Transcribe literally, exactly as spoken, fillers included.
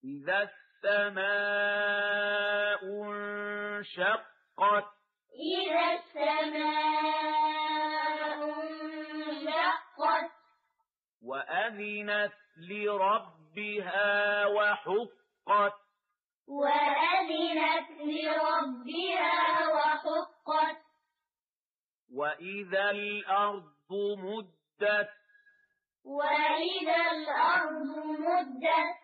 إذا السماء انشقت إذا السماء انشقت وأذنت لربها وحقت وأذنت لربها وحقت وإذا الأرض مدت وإذا الأرض مدت